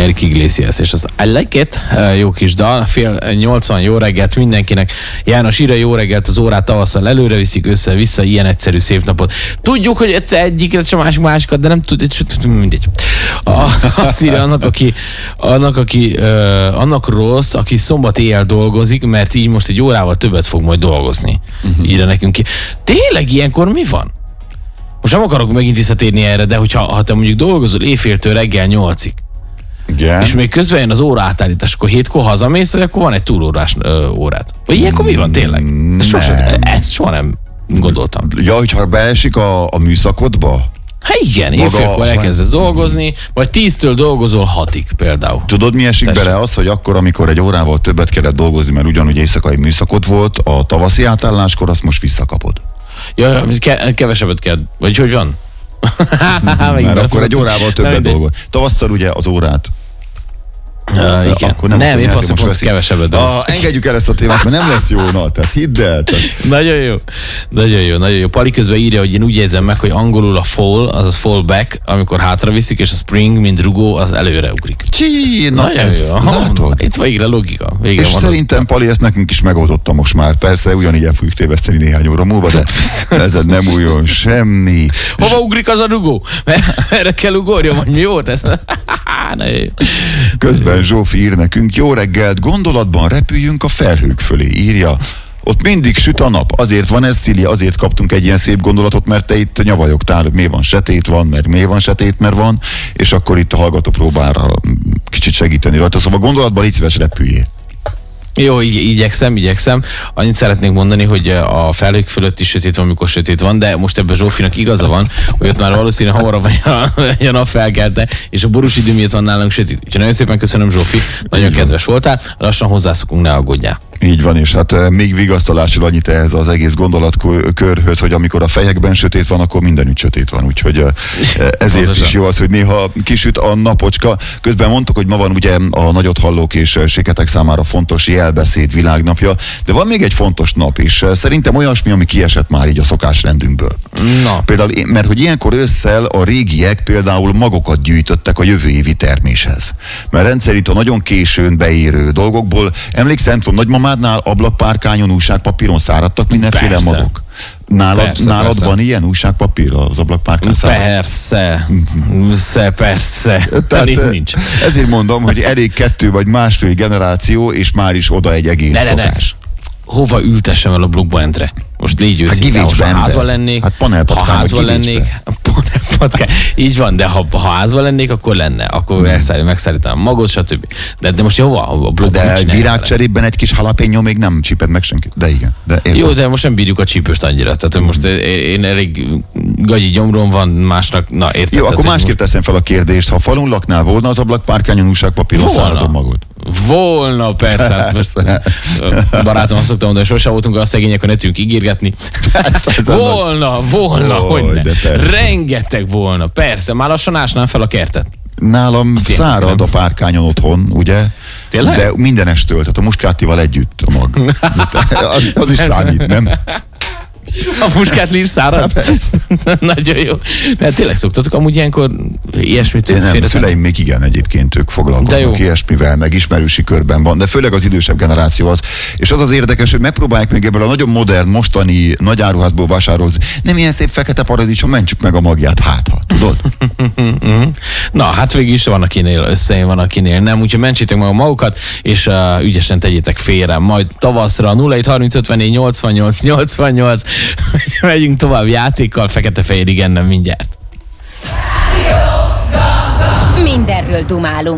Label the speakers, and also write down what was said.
Speaker 1: Enrique Iglesias, és az I Like It, jó kis dal, fél 80, jó reggelt mindenkinek. János írja, jó reggelt, az órát tavasszal előre viszik, össze-vissza, ilyen egyszerű szép napot. Tudjuk, hogy egyszer egyikre, csak másikat, de nem mindegy. Azt írja annak rossz, aki szombat éjjel dolgozik, mert így most egy órával többet fog majd dolgozni. Írja nekünk ki. Tényleg ilyenkor mi van? Most nem akarok megint visszatérni erre, de hogyha te mondjuk dolgozol éjféltől reggel 8-ig,
Speaker 2: igen.
Speaker 1: És még közben jön az óra átállítás, akkor 7-kor hazamész, vagy akkor van egy túlórás órád? Vagy ilyenkor mi van tényleg? Ezt soha nem gondoltam.
Speaker 2: Ja, hogyha beesik a műszakodba?
Speaker 1: Hát igen, éjfélkor elkezdesz dolgozni, vagy 10-től dolgozol 6-ig például.
Speaker 2: Tudod, mi esik bele az, hogy akkor, amikor egy órával többet kellett dolgozni, mert ugyanúgy éjszakai műszakod volt, a tavaszi átálláskor azt most visszakapod.
Speaker 1: Ja, kevesebbet kell, vagy hogy van?
Speaker 2: Mert akkor egy órával többet dolgoz. Tavasszal ugye az órát.
Speaker 1: Igen.
Speaker 2: Akkor
Speaker 1: nem épp azt mondom, kevesebbet.
Speaker 2: Engedjük el ezt a témát, mert nem lesz jó, tehát hidd el.
Speaker 1: Nagyon jó. Pali közben írja, hogy én úgy érzem meg, hogy angolul a fall, azaz fall back, amikor hátra viszik, és a spring, mint rugó, az előre ugrik.
Speaker 2: Nagyon jó. Látod?
Speaker 1: Itt végre logika.
Speaker 2: És szerintem Pali ezt nekünk is megoldotta most már. Persze ugyanígy el fogjuk téveszteni néhány óra múlva, de ez nem újon semmi.
Speaker 1: Hova ugrik az a rugó? Erre kell ugorjon, hogy mi volt ez?
Speaker 2: Közben Zsófi ír nekünk, jó reggelt, gondolatban repüljünk a felhők fölé, írja. Ott mindig süt a nap. Azért van ez, Szili, azért kaptunk egy ilyen szép gondolatot, mert te itt nyavajogtál, hogy miért van sötét, mert van, és akkor itt a hallgató próbára kicsit segíteni rajta. Szóval gondolatban légy szíves, repüljél.
Speaker 1: Jó, igyekszem. Annyit szeretnék mondani, hogy a felhők fölött is sötét van, amikor sötét van, de most ebben Zsófinak igaza van, hogy ott már valószínűleg hamarabb vagy a nap felkelte, és a borús idő miatt van nálunk sötét. Úgyhogy nagyon szépen köszönöm, Zsófi, nagyon kedves voltál, lassan hozzászokunk, ne aggódjál.
Speaker 2: Így van, és hát még vigasztalásul annyit ehhez az egész gondolatkörhöz, hogy amikor a fejekben sötét van, akkor mindenütt sötét van, úgyhogy ezért is jó az, hogy néha kisüt a napocska. Közben mondtuk, hogy ma van ugye a nagyot hallók és séketek számára fontos jelbeszéd világnapja, de van még egy fontos nap is. Szerintem olyasmi, ami kiesett már így a szokásrendünkből.
Speaker 1: Na.
Speaker 2: Például, mert hogy ilyenkor ősszel a régiek például magokat gyűjtöttek a jövő évi terméshez. Mert rendszerint a nagyon későn beérő dolgokból, emlékszem, tudom, nagymamádnál ablakpárkányon, újságpapíron száradtak mindenféle magok. Nálad van ilyen újságpapír az ablakpárkán száradt?
Speaker 1: Persze.
Speaker 2: Tehát,
Speaker 1: nincs.
Speaker 2: Ezért mondom, hogy elég 2 vagy másfél generáció, és már is oda egy egész szokás.
Speaker 1: Hova ültessem el a blokkba Most légy őszinte, ha házban lennék, így van, de ha házban lennék, akkor lenne, akkor megszállítanám magot, stb. De most hova? A
Speaker 2: de egy virágcserében egy kis jalapeno még nem csíped meg senki. De igen.
Speaker 1: Jó, de most nem bírjuk a csípőst annyira. Tehát most én elég gagyi gyomrom van, másnak, na érted.
Speaker 2: Jó, akkor másképp teszem fel a kérdést. Ha falun laknál, volna az ablakpárkányon újságpapíron száradod magad?
Speaker 1: Volna, persze. Barátom azt szoktam mondani, hogy sosem voltunk a szegények, hogy ne tudjunk ígérgetni. Volna, hogyne. Rengeteg volna, persze. Már lassan ásnám fel a kertet.
Speaker 2: Nálam szárad a párkányon otthon, ugye?
Speaker 1: Tényleg?
Speaker 2: De mindenestől, tehát a muskátival együtt a mag. Az is számít, nem?
Speaker 1: A muskátli is szárad? Nagyon jó. De tényleg szoktatok amúgy ilyenkor ilyesmit?
Speaker 2: Nem, szüleim még igen, egyébként ők foglalkoznak ilyesmivel, meg ismerősi körben van, de főleg az idősebb generáció az. És az érdekes, hogy megpróbálják még ebből a nagyon modern, mostani nagy áruházból vásárolt, nem ilyen szép fekete paradicsom, mentsük meg a magját, tudod?
Speaker 1: Na, hát végül is van akinél összejön, van akinél nem, úgyhogy mentsétek meg a magukat, és ügyesen tegyétek félre. Majd tavaszra 0-30-54-88-88 megyünk tovább játékkal, fekete-fehér igennel mindjárt.
Speaker 3: Mindenről dumálunk.